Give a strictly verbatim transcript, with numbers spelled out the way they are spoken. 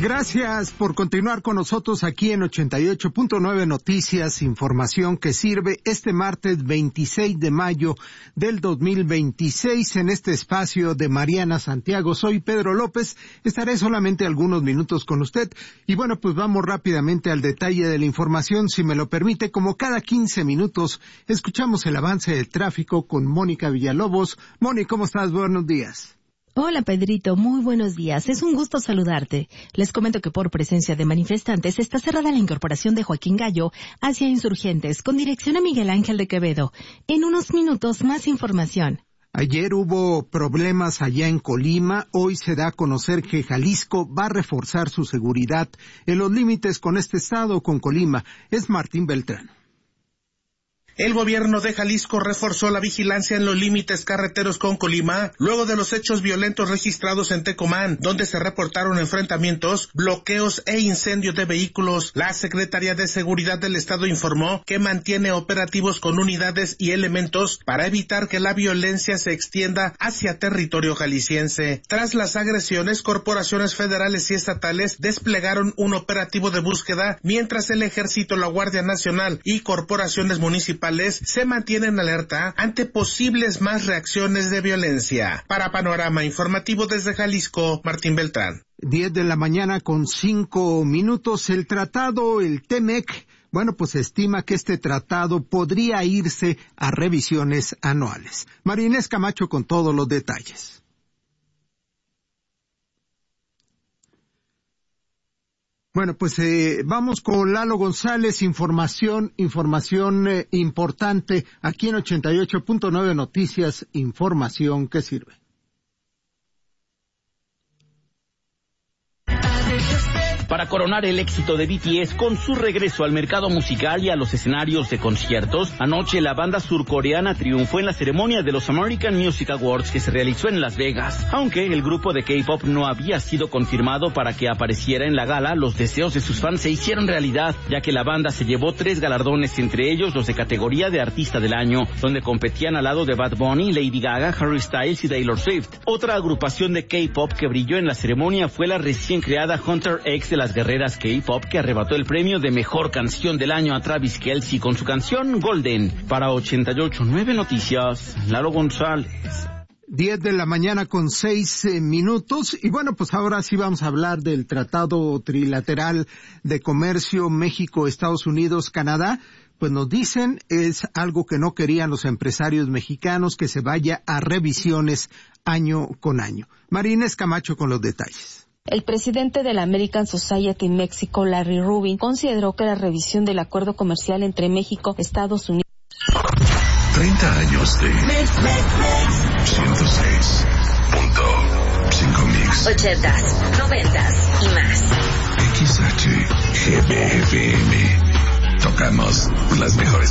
Gracias por continuar con nosotros aquí en ochenta y ocho punto nueve Noticias, información que sirve este martes veintiséis de mayo del dos mil veintiséis en este espacio de Mariana Santiago. Soy Pedro López, estaré solamente algunos minutos con usted y bueno, pues vamos rápidamente al detalle de la información, si me lo permite. Como cada quince minutos escuchamos el avance del tráfico con Mónica Villalobos. Moni, ¿cómo estás? Buenos días. Hola Pedrito, muy buenos días. Es un gusto saludarte. Les comento que por presencia de manifestantes está cerrada la incorporación de Joaquín Gallo hacia Insurgentes con dirección a Miguel Ángel de Quevedo. En unos minutos más información. Ayer hubo problemas allá en Colima. Hoy se da a conocer que Jalisco va a reforzar su seguridad en los límites con este estado, con Colima. Es Martín Beltrán. El gobierno de Jalisco reforzó la vigilancia en los límites carreteros con Colima, luego de los hechos violentos registrados en Tecomán, donde se reportaron enfrentamientos, bloqueos e incendios de vehículos. La Secretaría de Seguridad del Estado informó que mantiene operativos con unidades y elementos para evitar que la violencia se extienda hacia territorio jalisciense. Tras las agresiones, corporaciones federales y estatales desplegaron un operativo de búsqueda, mientras el Ejército, la Guardia Nacional y corporaciones municipales se mantienen alerta ante posibles más reacciones de violencia. Para Panorama Informativo desde Jalisco, Martín Beltrán. Diez de la mañana con cinco minutos. El tratado, el TEMEC, bueno, pues se estima que este tratado podría irse a revisiones anuales. María Inés Camacho con todos los detalles. Bueno, pues eh, vamos con Lalo González, información, información eh, importante aquí en ochenta y ocho punto nueve Noticias, información que sirve. Para coronar el éxito de B T S con su regreso al mercado musical y a los escenarios de conciertos, anoche la banda surcoreana triunfó en la ceremonia de los American Music Awards que se realizó en Las Vegas. Aunque el grupo de K-pop no había sido confirmado para que apareciera en la gala, los deseos de sus fans se hicieron realidad, ya que la banda se llevó tres galardones, entre ellos los de categoría de Artista del Año, donde competían al lado de Bad Bunny, Lady Gaga, Harry Styles y Taylor Swift. Otra agrupación de K-pop que brilló en la ceremonia fue la recién creada Hunter X de las guerreras K-pop, que arrebató el premio de Mejor Canción del Año a Travis Kelce con su canción Golden. Para ochenta y ocho punto nueve Noticias, Lalo González. Diez de la mañana con seis eh, minutos. Y bueno, pues ahora sí vamos a hablar del Tratado Trilateral de Comercio México, Estados Unidos, Canadá. Pues nos dicen, es algo que no querían los empresarios mexicanos, que se vaya a revisiones año con año. María Inés Camacho con los detalles. El presidente de la American Society México, Larry Rubin, consideró que la revisión del acuerdo comercial entre México y Estados Unidos. treinta años de ciento seis punto cinco Mix. ochentas, noventas y más. X H G B F M. Tocamos las mejores